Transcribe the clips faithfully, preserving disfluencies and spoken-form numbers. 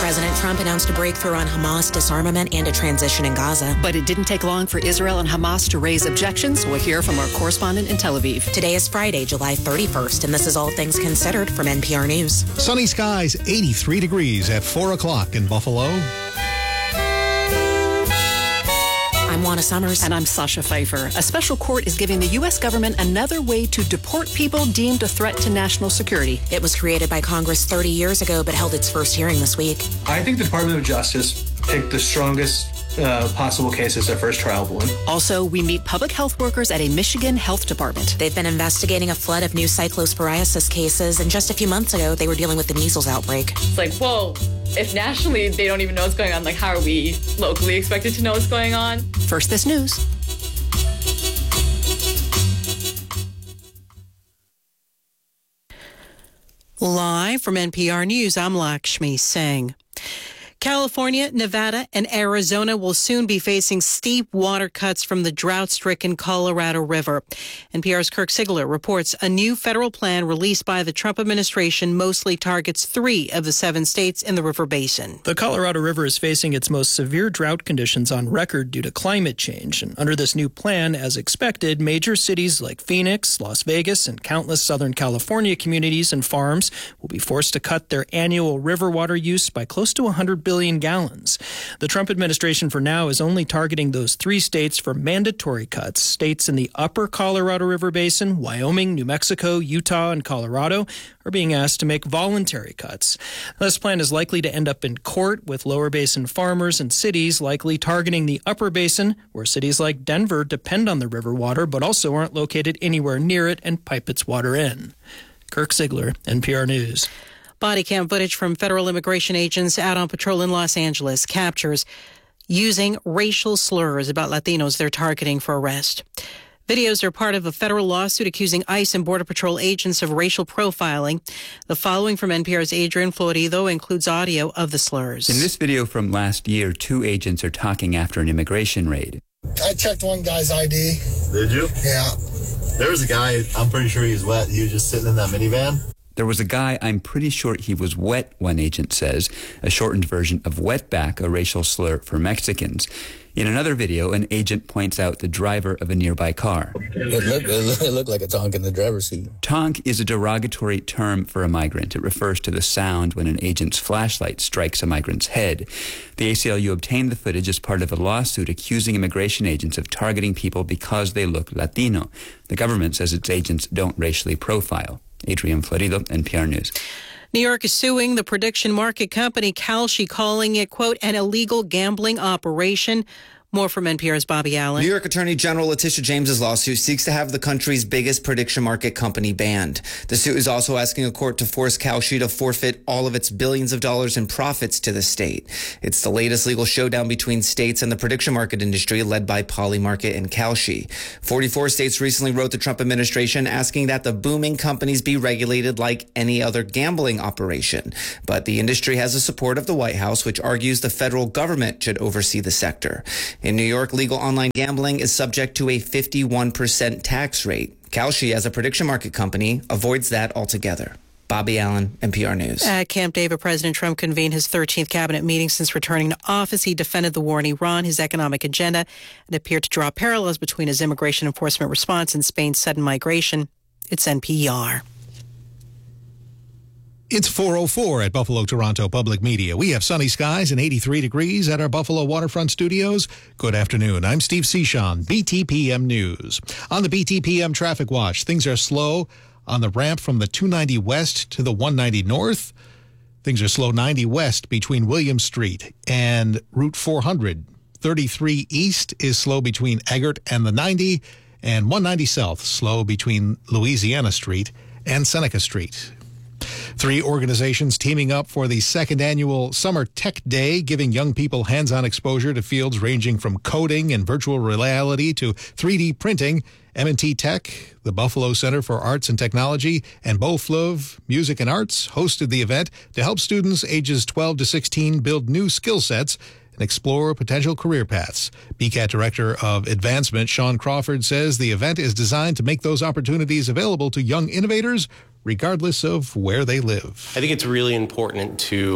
President Trump announced a breakthrough on Hamas disarmament and a transition in Gaza. But it didn't take long for Israel and Hamas to raise objections. We'll hear from our correspondent in Tel Aviv. Today is Friday, July thirty-first, and this is All Things Considered from N P R News. Sunny skies, eighty-three degrees at four o'clock in Buffalo. I'm Juana Summers. And I'm Sasha Pfeiffer. A special court is giving the U S government another way to deport people deemed a threat to national security. It was created by Congress thirty years ago, but held its first hearing this week. I think the Department of Justice picked the strongest uh, possible case as their first trial balloon. Also, we meet public health workers at a Michigan health department. They've been investigating a flood of new cyclosporiasis cases, and just a few months ago, they were dealing with the measles outbreak. It's like, whoa. If nationally they don't even know what's going on, like how are we locally expected to know what's going on? First, this news. Live from N P R News, I'm Lakshmi Singh. California, Nevada, and Arizona will soon be facing steep water cuts from the drought-stricken Colorado River. N P R's Kirk Sigler reports a new federal plan released by the Trump administration mostly targets three of the seven states in the river basin. The Colorado River is facing its most severe drought conditions on record due to climate change. And under this new plan, as expected, major cities like Phoenix, Las Vegas, and countless Southern California communities and farms will be forced to cut their annual river water use by close to one hundred billion gallons. The Trump administration for now is only targeting those three states for mandatory cuts. States in the upper Colorado River Basin, Wyoming, New Mexico, Utah, and Colorado are being asked to make voluntary cuts. This plan is likely to end up in court, with lower basin farmers and cities likely targeting the upper basin, where cities like Denver depend on the river water but also aren't located anywhere near it and pipe its water in. Kirk Sigler, N P R News. Body cam footage from federal immigration agents out on patrol in Los Angeles captures using racial slurs about Latinos they're targeting for arrest. Videos are part of a federal lawsuit accusing ICE and Border Patrol agents of racial profiling. The following from N P R's Adrian Florido includes audio of the slurs. In this video from last year, two agents are talking after an immigration raid. I checked one guy's I D. Did you? Yeah. There was a guy, I'm pretty sure he was wet. He was just sitting in that minivan. There was a guy, I'm pretty sure he was wet, one agent says, a shortened version of wetback, a racial slur for Mexicans. In another video, an agent points out the driver of a nearby car. It looked, it looked, it looked like a tonk in the driver's seat. Tonk is a derogatory term for a migrant. It refers to the sound when an agent's flashlight strikes a migrant's head. The A C L U obtained the footage as part of a lawsuit accusing immigration agents of targeting people because they look Latino. The government says its agents don't racially profile. Adrian Florido, N P R News. New York is suing the prediction market company Kalshi, calling it, quote, an illegal gambling operation. More from N P R's Bobby Allen. New York Attorney General Letitia James's lawsuit seeks to have the country's biggest prediction market company banned. The suit is also asking a court to force Kalshi to forfeit all of its billions of dollars in profits to the state. It's the latest legal showdown between states and the prediction market industry, led by Polymarket and Kalshi. forty-four states recently wrote the Trump administration asking that the booming companies be regulated like any other gambling operation. But the industry has the support of the White House, which argues the federal government should oversee the sector. In New York, legal online gambling is subject to a fifty-one percent tax rate. Kalshi, as a prediction market company, avoids that altogether. Bobby Allen, N P R News. At Camp David, President Trump convened his thirteenth cabinet meeting since returning to office. He defended the war in Iran, his economic agenda, and appeared to draw parallels between his immigration enforcement response and Spain's sudden migration. It's N P R. It's four oh four at Buffalo Toronto Public Media. We have sunny skies and eighty-three degrees at our Buffalo Waterfront studios. Good afternoon. I'm Steve Cichon, B T P M News. On the B T P M traffic watch, things are slow on the ramp from the two ninety west to the one ninety north. Things are slow ninety west between William Street and Route four hundred. thirty-three east is slow between Eggert and the ninety, and one ninety south slow between Louisiana Street and Seneca Street. Three organizations teaming up for the second annual Summer Tech Day, giving young people hands-on exposure to fields ranging from coding and virtual reality to three D printing. M and T Tech, the Buffalo Center for Arts and Technology, and Beau Fleuve Music and Arts hosted the event to help students ages twelve to sixteen build new skill sets and explore potential career paths. B C A T Director of Advancement, Sean Crawford, says the event is designed to make those opportunities available to young innovators regardless of where they live. I think it's really important to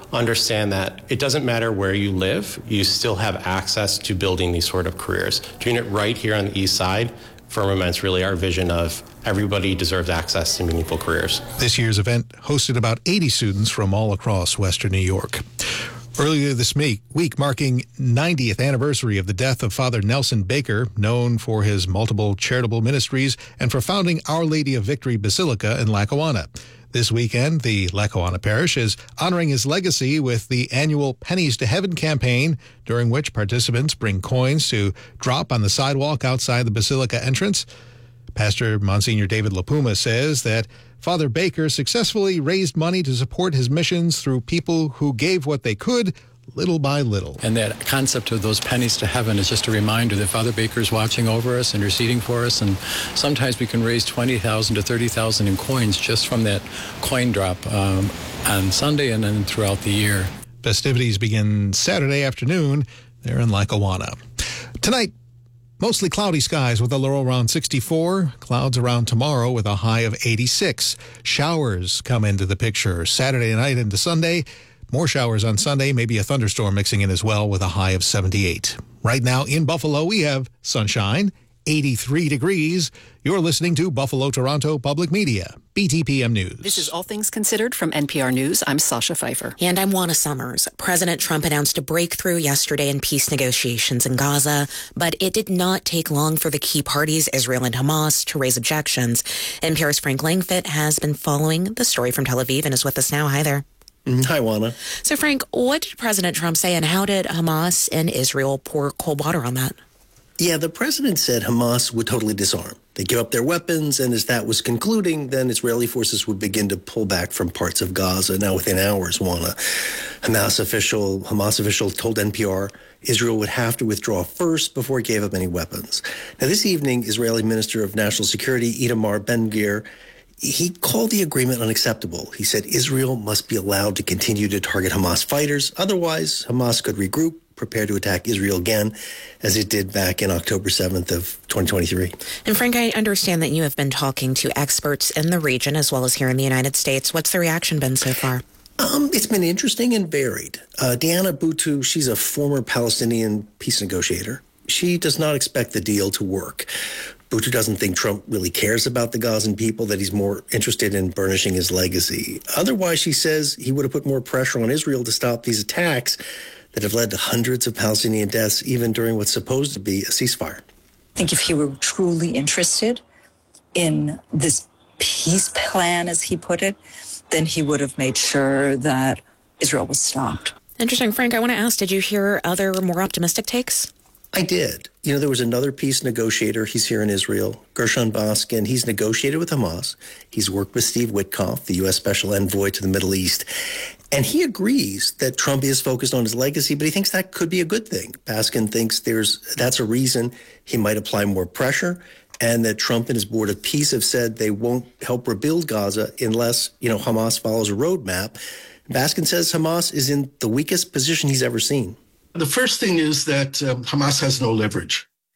understand that it doesn't matter where you live, you still have access to building these sort of careers. Doing it right here on the east side, Firmament's really our vision of everybody deserves access to meaningful careers. This year's event hosted about eighty students from all across Western New York. Earlier this week, marking ninetieth anniversary of the death of Father Nelson Baker, known for his multiple charitable ministries and for founding Our Lady of Victory Basilica in Lackawanna. This weekend, the Lackawanna Parish is honoring his legacy with the annual Pennies to Heaven campaign, during which participants bring coins to drop on the sidewalk outside the Basilica entrance. Pastor Monsignor David LaPuma says that Father Baker successfully raised money to support his missions through people who gave what they could, little by little. And that concept of those pennies to heaven is just a reminder that Father Baker is watching over us, interceding for us, and sometimes we can raise twenty thousand to thirty thousand in coins just from that coin drop um, on Sunday and then throughout the year. Festivities begin Saturday afternoon there in Lackawanna. Tonight, mostly cloudy skies with a low around sixty-four. Clouds around tomorrow with a high of eighty-six. Showers come into the picture Saturday night into Sunday. More showers on Sunday, maybe a thunderstorm mixing in as well with a high of seventy-eight. Right now in Buffalo, we have sunshine, eighty-three degrees. You're listening to Buffalo Toronto Public Media, B T P M News. This is All Things Considered from N P R News. I'm Sasha Pfeiffer. And I'm Juana Summers. President Trump announced a breakthrough yesterday in peace negotiations in Gaza, but it did not take long for the key parties, Israel and Hamas, to raise objections. N P R's Frank Langfitt has been following the story from Tel Aviv and is with us now. Hi there. Hi, Juana. So, Frank, what did President Trump say, and how did Hamas and Israel pour cold water on that? Yeah, the president said Hamas would totally disarm. They give up their weapons, and as that was concluding, then Israeli forces would begin to pull back from parts of Gaza. Now, within hours, Juana, Hamas official, Hamas official told N P R Israel would have to withdraw first before it gave up any weapons. Now, this evening, Israeli Minister of National Security Itamar Ben-Gvir, he called the agreement unacceptable. He said Israel must be allowed to continue to target Hamas fighters. Otherwise, Hamas could regroup, prepare to attack Israel again, as it did back in October seventh of twenty twenty-three. And Frank, I understand that you have been talking to experts in the region as well as here in the United States. What's the reaction been so far? Um, it's been interesting and varied. Uh, Diana Boutou, she's a former Palestinian peace negotiator. She does not expect the deal to work. Boutou doesn't think Trump really cares about the Gazan people, that he's more interested in burnishing his legacy. Otherwise, she says he would have put more pressure on Israel to stop these attacks that have led to hundreds of Palestinian deaths, even during what's supposed to be a ceasefire. I think if he were truly interested in this peace plan, as he put it, then he would have made sure that Israel was stopped. Interesting. Frank, I want to ask, did you hear other more optimistic takes? I did. You know, there was another peace negotiator. He's here in Israel, Gershon Baskin. He's negotiated with Hamas. He's worked with Steve Witkoff, the U S Special Envoy to the Middle East. And he agrees that Trump is focused on his legacy, but he thinks that could be a good thing. Baskin thinks there's that's a reason he might apply more pressure, and that Trump and his Board of Peace have said they won't help rebuild Gaza unless, you know, Hamas follows a roadmap. Baskin says Hamas is in the weakest position he's ever seen. The first thing is that um, Hamas has no leverage.